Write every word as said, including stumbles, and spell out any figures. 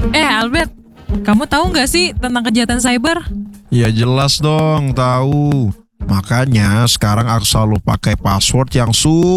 Eh Albert, kamu tahu nggak sih tentang kejahatan cyber? Ya jelas dong, tahu. Makanya sekarang aku selalu pakai password yang su